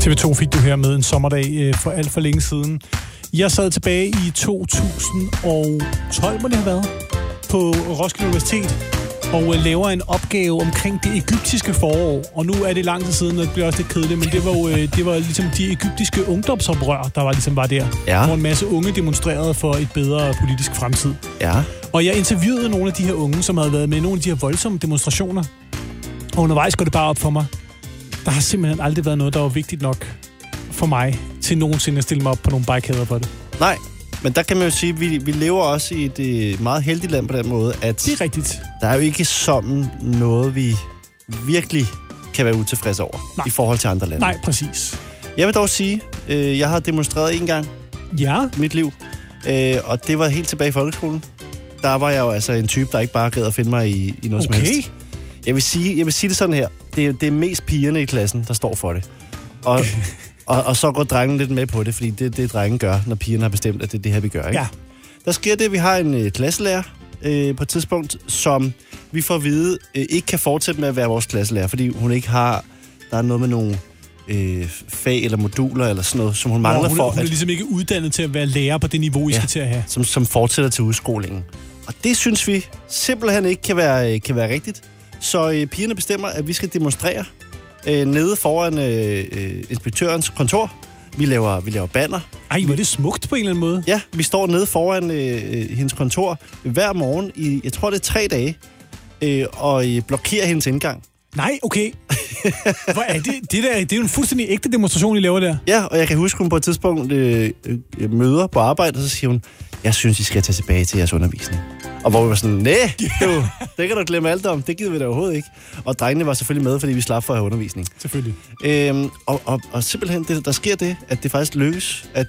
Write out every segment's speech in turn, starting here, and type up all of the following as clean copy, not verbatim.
TV2 fik du her med en sommerdag for alt for længe siden. Jeg sad tilbage i 2012, må det have været, på Roskilde Universitet, og laver en opgave omkring det egyptiske forår. Og nu er det lang tid siden, og det bliver også lidt kedeligt, men det var ligesom de egyptiske ungdomsoprør, der var der. Ja. Hvor en masse unge demonstrerede for et bedre politisk fremtid. Ja. Og jeg interviewede nogle af de her unge, som havde været med i nogle af de her voldsomme demonstrationer. Og undervejs går det bare op for mig. Der har simpelthen aldrig været noget, der var vigtigt nok for mig, til nogensinde at stille mig op på nogle barrikader for det. Nej, men der kan man jo sige, at vi lever også i et meget heldigt land på den måde, at det er rigtigt. Der er jo ikke sådan noget, vi virkelig kan være utilfredse over i forhold til andre lande. Nej, præcis. Jeg vil dog sige, jeg har demonstreret en gang i mit liv, og det var helt tilbage i folkeskolen. Der var jeg jo altså en type, der ikke bare gad at finde mig i noget som helst. Jeg vil sige det sådan her. Det er mest pigerne i klassen, der står for det. Og så går drengen lidt med på det, fordi det drengen gør, når pigerne har bestemt, at det er det her, vi gør. Ikke? Ja. Der sker det, at vi har en klasselærer på et tidspunkt, som vi får at vide, ikke kan fortsætte med at være vores klasselærer, fordi hun ikke har... Der er noget med nogle fag eller moduler eller sådan noget, som hun mangler for... Hun er ligesom ikke uddannet til at være lærer på det niveau, I skal til at have. Som fortsætter til udskolingen. Og det synes vi simpelthen ikke kan være rigtigt. Så pigerne bestemmer, at vi skal demonstrere nede foran inspektørens kontor. Vi laver banner. Ej, hvor er det smukt på en eller anden måde. Ja, vi står nede foran hendes kontor hver morgen i, jeg tror det er 3 dage, og blokerer hendes indgang. Nej, okay. Hvor er det? Det er jo en fuldstændig ægte demonstration, I laver der. Ja, og jeg kan huske, hun på et tidspunkt møder på arbejde, og så siger hun, jeg synes, I skal tage tilbage til jeres undervisning. Og hvor vi var sådan, det kan du glemme alt om, det gider vi da overhovedet ikke. Og drengene var selvfølgelig med, fordi vi slap for at have undervisning. Selvfølgelig. Og simpelthen, der sker det, at det faktisk lykkes, at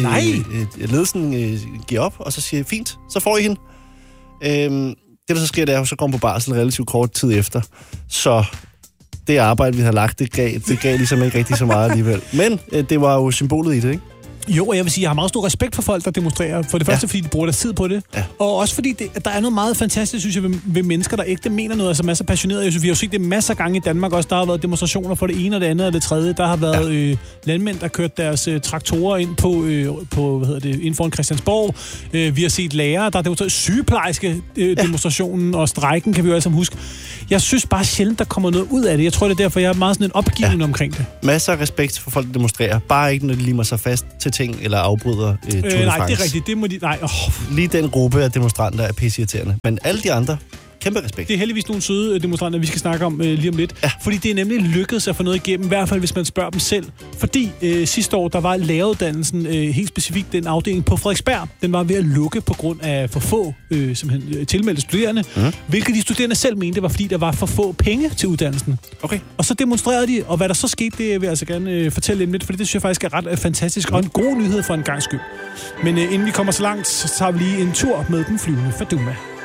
ledelsen giver op, og så siger fint, så får I hende. Det, der så sker, det er, så kommer på barsel relativt kort tid efter. Så det arbejde, vi har lagt, det gav ligesom ikke rigtig så meget alligevel. Men det var jo symbolet i det, ikke? Jo, og jeg vil sige, jeg har meget stor respekt for folk, der demonstrerer. For det første, fordi de bruger deres tid på det. Ja. Og også fordi, der er noget meget fantastisk, synes jeg, ved mennesker, der ægte mener noget, som er så passionerede. Jeg synes, vi har jo set det masser af gange i Danmark også. Der har været demonstrationer for det ene og det andet og det tredje. Der har været landmænd, der kørt deres traktorer ind på inden for en Christiansborg. Vi har set lærere, der har demonstreret sygeplejerske demonstrationen, og strejken kan vi jo alle sammen huske. Jeg synes bare sjældent, der kommer noget ud af det. Jeg tror, det er derfor, jeg er meget sådan en opgivning omkring det. Masser af respekt for folk, der demonstrerer. Bare ikke, når de limer sig fast til ting eller afbryder Tour de France. Nej, det er rigtigt. Det må de... Nej. Lige den gruppe af demonstranter er pisseirriterende. Men alle de andre, kæmpe respekt. Det er heldigvis nogle søde demonstranter, vi skal snakke om lige om lidt. Ja. Fordi det er nemlig lykkedes at få noget igennem, i hvert fald hvis man spørger dem selv. Fordi sidste år, der var læreruddannelsen helt specifikt den afdeling på Frederiksberg. Den var ved at lukke på grund af for få tilmeldte studerende. Hvilket de studerende selv mente var, fordi der var for få penge til uddannelsen. Okay. Og så demonstrerede de, og hvad der så skete, det vil jeg altså gerne fortælle lidt, fordi det synes jeg faktisk er ret fantastisk og en god nyhed for en gang skyld. Men inden vi kommer så langt, så tager vi lige en tur med den flyvende Faduma.